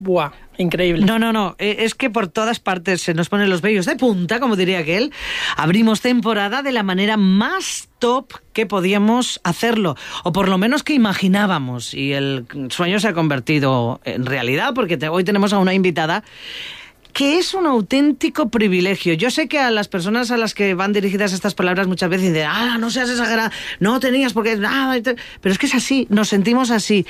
Buah, increíble. No, es que por todas partes se nos ponen los vellos de punta, como diría aquel. Abrimos temporada de la manera más top que podíamos hacerlo, o por lo menos que imaginábamos, y el sueño se ha convertido en realidad, porque hoy tenemos a una invitada que es un auténtico privilegio. Yo sé que a las personas a las que van dirigidas estas palabras muchas veces dicen, no seas exagerada, no tenías por qué... pero es que es así, nos sentimos así.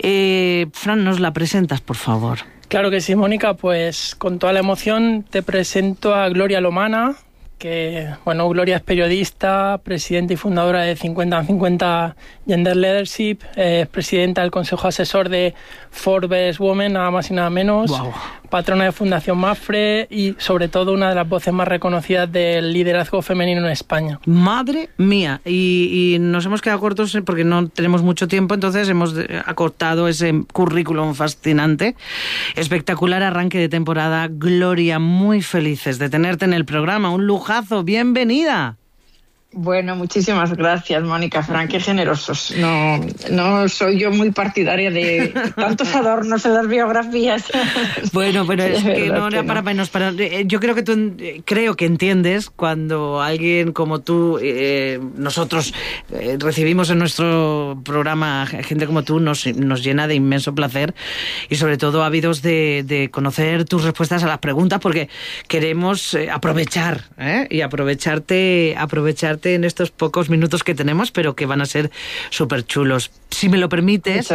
Fran, ¿nos la presentas, por favor? Claro que sí, Mónica, pues con toda la emoción te presento a Gloria Lomana, que, bueno, Gloria es periodista, presidenta y fundadora de 50-50 Gender Leadership, es presidenta del Consejo Asesor de Forbes Women, nada más y nada menos, wow. Patrona de Fundación Mafre y, sobre todo, una de las voces más reconocidas del liderazgo femenino en España. ¡Madre mía! Y nos hemos quedado cortos porque no tenemos mucho tiempo, entonces hemos acortado ese currículum fascinante. Espectacular arranque de temporada. Gloria, muy felices de tenerte en el programa. Un lujazo. ¡Bienvenida! Bueno, muchísimas gracias, Mónica, Fran, qué generosos. No soy yo muy partidaria de tantos adornos en las biografías. Bueno, pero es que no era para menos. Yo creo que tú entiendes cuando alguien como tú, nosotros recibimos en nuestro programa gente como tú, nos llena de inmenso placer y sobre todo ávidos de conocer tus respuestas a las preguntas, porque queremos aprovechar y aprovecharte en estos pocos minutos que tenemos, pero que van a ser súper chulos. Si me lo permites,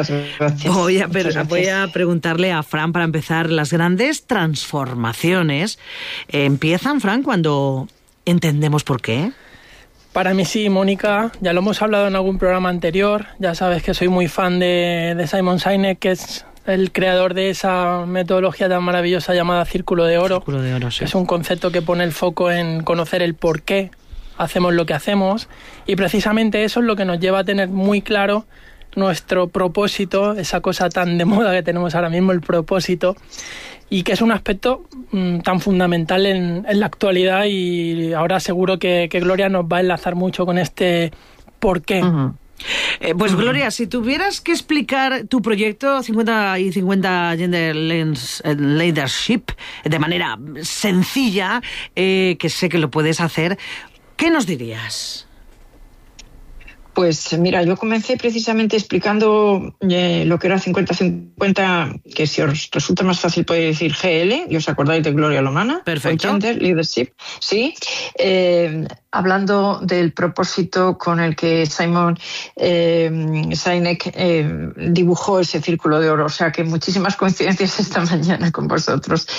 voy a preguntarle a Fran, para empezar, las grandes transformaciones empiezan, Fran, cuando entendemos por qué. Para mí sí, Mónica, ya lo hemos hablado en algún programa anterior, ya sabes que soy muy fan de Simon Sinek, que es el creador de esa metodología tan maravillosa llamada Círculo de Oro. Círculo de Oro, sí. Es un concepto que pone el foco en conocer el por qué hacemos lo que hacemos, y precisamente eso es lo que nos lleva a tener muy claro nuestro propósito, esa cosa tan de moda que tenemos ahora mismo, el propósito, y que es un aspecto tan fundamental en la actualidad, y ahora seguro que Gloria nos va a enlazar mucho con este por qué. Uh-huh. Pues Gloria, si tuvieras que explicar tu proyecto 50 y 50 Gender Leadership de manera sencilla, que sé que lo puedes hacer, ¿qué nos dirías? Pues mira, yo comencé precisamente explicando lo que era 50-50, que si os resulta más fácil podéis decir GL, y os acordáis de Gloria Lomana. Perfecto. Gender Leadership, sí. Hablando del propósito con el que Simon Sinek dibujó ese círculo de oro. O sea que muchísimas coincidencias esta mañana con vosotros,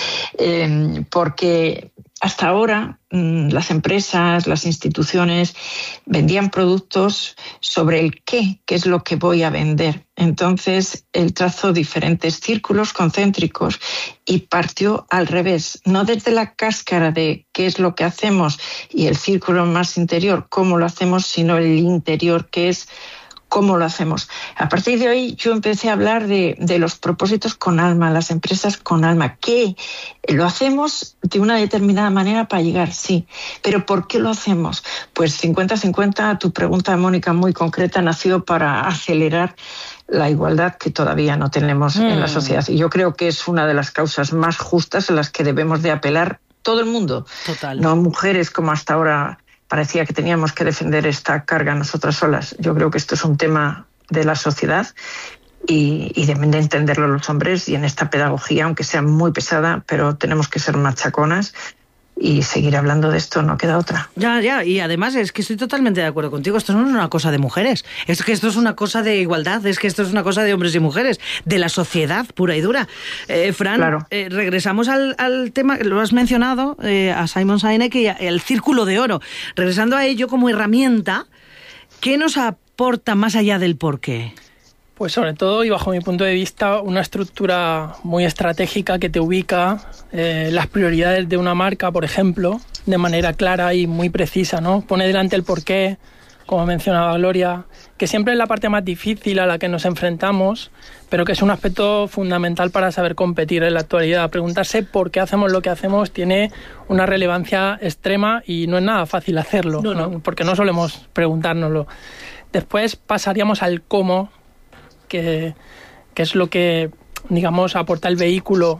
porque hasta ahora las empresas, las instituciones vendían productos sobre el qué es lo que voy a vender. Entonces él trazó diferentes círculos concéntricos y partió al revés, no desde la cáscara de qué es lo que hacemos y el círculo más interior, cómo lo hacemos, sino el interior, que es cómo lo hacemos. A partir de hoy yo empecé a hablar de los propósitos con alma, las empresas con alma. ¿Qué? Lo hacemos de una determinada manera para llegar, sí. ¿Pero por qué lo hacemos? Pues 50-50, tu pregunta, Mónica, muy concreta, nació para acelerar la igualdad que todavía no tenemos en la sociedad. Y yo creo que es una de las causas más justas en las que debemos de apelar todo el mundo. Total. No mujeres como hasta ahora parecía que teníamos que defender esta carga nosotras solas. Yo creo que esto es un tema de la sociedad y deben de entenderlo los hombres, y en esta pedagogía, aunque sea muy pesada, pero tenemos que ser machaconas y seguir hablando de esto, no queda otra. Ya, y además es que estoy totalmente de acuerdo contigo, esto no es una cosa de mujeres, es que esto es una cosa de igualdad, es que esto es una cosa de hombres y mujeres, de la sociedad pura y dura. Fran, claro. Regresamos al tema, lo has mencionado, a Simon Sinek y el Círculo de Oro. Regresando a ello como herramienta, ¿qué nos aporta más allá del porqué? Pues sobre todo, y bajo mi punto de vista, una estructura muy estratégica que te ubica las prioridades de una marca, por ejemplo, de manera clara y muy precisa, ¿no? Pone delante el porqué, como mencionaba Gloria, que siempre es la parte más difícil a la que nos enfrentamos, pero que es un aspecto fundamental para saber competir en la actualidad. Preguntarse por qué hacemos lo que hacemos tiene una relevancia extrema y no es nada fácil hacerlo, ¿no? Porque no solemos preguntárnoslo. Después pasaríamos al cómo, que es lo que digamos, aporta el vehículo